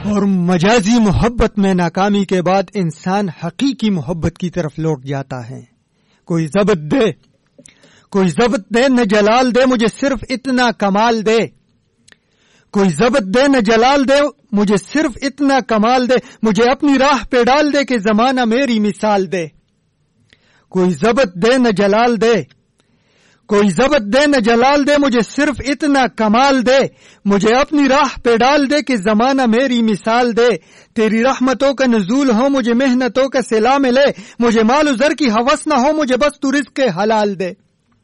और मजाजी मोहब्बत में नाकामी के बाद इंसान हकीकी मोहब्बत की तरफ लौट जाता है। कोई ज़ब्त दे न जलाल दे, मुझे सिर्फ इतना कमाल दे। कोई ज़ब्त दे न जलाल दे, मुझे सिर्फ इतना कमाल दे। मुझे अपनी राह पे डाल दे कि ज़माना मेरी मिसाल दे। कोई ज़ब्त दे न जलाल दे, कोई ज़ब्त दे न जलाल दे, मुझे सिर्फ इतना कमाल दे। मुझे अपनी राह पे डाल दे कि ज़माना मेरी मिसाल दे। तेरी रहमतों का नज़ूल हो, मुझे मेहनतों का सिला मिले। मुझे माल ज़र की हवस ना हो, मुझे बस तू रिज़्क़ हलाल दे।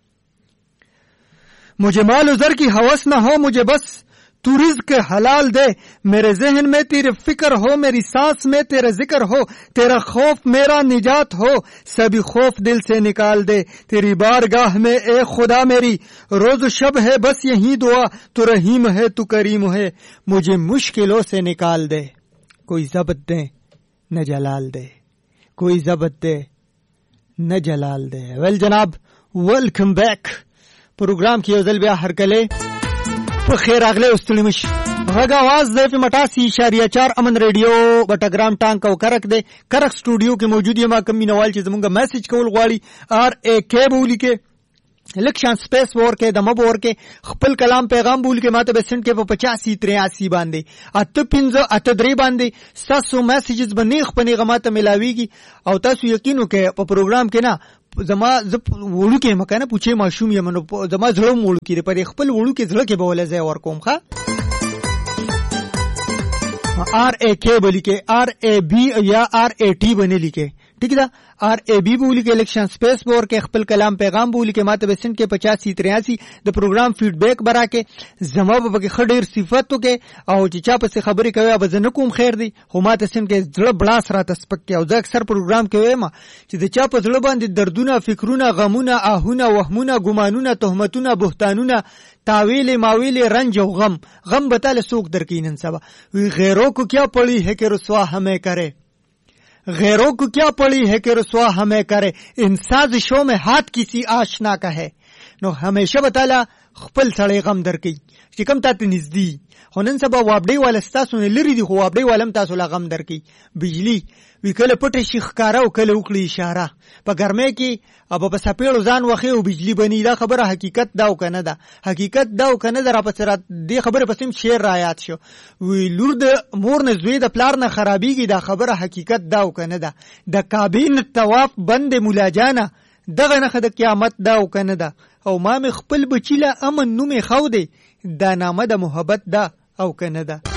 मुझे माल ज़र की हवस ना हो, मुझे बस तू रिज़्क़ हलाल दे। मेरे ज़हन में तेरी फिक्र हो, मेरी सांस में तेरा जिक्र हो। तेरा खौफ मेरा निजात हो, सभी खौफ दिल से निकाल दे। तेरी बारगाह में ए खुदा मेरी रोज़ शब है बस यही दुआ। तू रहीम है, तू करीम है, मुझे मुश्किलों से निकाल दे। कोई ज़ब्त दे न जलाल दे, कोई ज़ब्त दे न जलाल दे। वेल जनाब, वेलकम बैक। प्रोग्राम की अज़ल ब्या हर कले खैर अगले उस्तलिमिश غږ आवाज दे पे 88.4 امن ریډیو بټګرام ټانک او کرک دے کرک سټوډیو کې موجود یم کمی نوال چې زمونږ میسج کول غواړي RAK بولی کې الیکشن سپیس ورکه د مب ورکه خپل کلام پیغام بول کې ماته بسنت کې په 85-83 باندې اته 15 اته 3 باندې تاسو میسجز باندې خپل غماته ملاويږي او تاسو یقینو کې په پروګرام کې نه زما وړو کې مکنه پوښې ماشوم یم نو زما زړه وړو کې پر خپل وړو کې زړه کې بوله ځای ور کوم ښا RAK بولی کې RAB یا RAT باندې لیکه ٹھیک ہے RAB بولی کے الیکشن سپیس بور کے خپل کلام پیغام بولی کے ماته بسن کے 85-83 د پروگرام فیڈبیک برا کے زما په کې خډیر صفاتو کې او چې چا په خبرې کوي به زنه کوم خیر دی خو ماته سن کې زړه بلاس را تسپک کې او زه اکثر پروگرام کې وایم چې د چا په زړه باندې دردونه فکرونه غمونه آهونه وهمونه ګمانونه تهمتونه بهتانونه तावील मावील रंज और गम बताले सूख दरकीन सबा गैरों को क्या पड़ी है कि रुसवा हमें करे गैरों को क्या पड़ी है कि रुसवा हमें करे इन साजिशों में हाथ किसी आशना का है नो हमेशा बताला खपल सड़े गम दरकी چې کم تاسو نږدې خو نن سبا وابډي والا تاسو نه لري دي خو وابډي والم تاسو لا غم درکې بجلی وکله پټه شیخ کارا او کله وکړي اشاره په ګرمه کې اب په سپېړو ځان وخی او بجلی بنی دا خبره حقیقت دا او کنه دا حقیقت دا او کنه دا په سره دې خبره پسیم شعر رایات شو وی لور د مور نه زوی د پلار نه خرابېږي دا خبره حقیقت دا او کنه دا د کابین طواف بند مولا جانا دغه نه خد قیامت دا او کنه دا او ما مخ خپل بچیله امن نومې خو دی دا نامه د محبت دا او کنه دا